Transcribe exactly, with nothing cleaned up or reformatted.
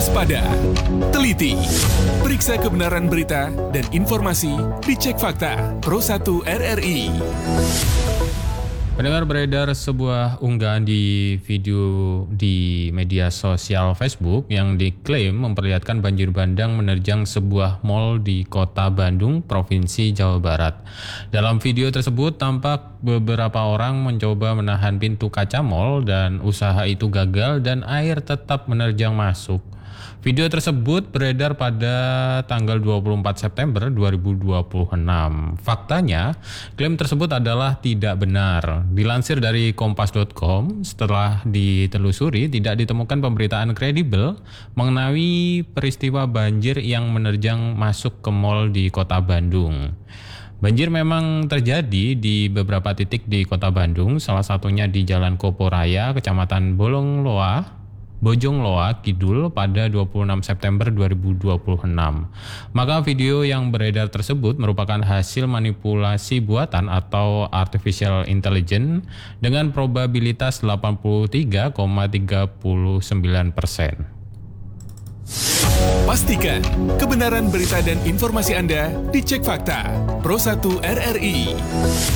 Waspada, teliti, periksa kebenaran berita dan informasi, dicek fakta. Pro satu R R I. Pendengar, beredar sebuah unggahan di video di media sosial Facebook yang diklaim memperlihatkan banjir bandang menerjang sebuah mal di Kota Bandung, Provinsi Jawa Barat. Dalam video tersebut tampak beberapa orang mencoba menahan pintu kaca mal dan usaha itu gagal dan air tetap menerjang masuk. Video tersebut beredar pada tanggal dua puluh empat September dua ribu dua puluh enam. Faktanya, klaim tersebut adalah tidak benar. Dilansir dari kompas titik com, setelah ditelusuri tidak ditemukan pemberitaan kredibel mengenai peristiwa banjir yang menerjang masuk ke mal di Kota Bandung. Banjir memang terjadi di beberapa titik di Kota Bandung, salah satunya di Jalan Kopo Raya, Kecamatan Bolongloa, Bojongloa Kidul pada dua puluh enam September dua ribu dua puluh enam. Maka video yang beredar tersebut merupakan hasil manipulasi buatan atau artificial intelligence dengan probabilitas delapan puluh tiga koma tiga sembilan persen. Pastikan kebenaran berita dan informasi Anda dicek fakta. Pro satu R R I.